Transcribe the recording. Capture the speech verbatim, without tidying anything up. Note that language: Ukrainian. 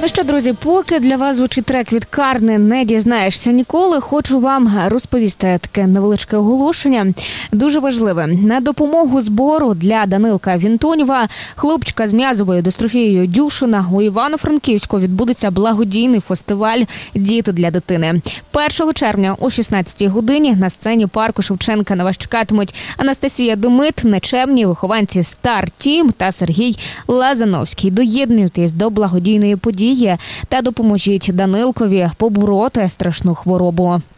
Ну що, друзі, поки для вас звучить трек від Карни «Не дізнаєшся ніколи», хочу вам розповісти таке невеличке оголошення. Дуже важливе. На допомогу збору для Данилка Вінтонєва, хлопчика з м'язовою дистрофією Дюшена, у Івано-Франківську відбудеться благодійний фестиваль «Діти для дитини». першого червня о шістнадцятій годині на сцені парку Шевченка на вас чекатимуть Анастасія Демит, нечемні вихованці «Стар Тім» та Сергій Лазановський. Доєднуйтесь до благодійної події та допоможіть Данилкові побороти страшну хворобу.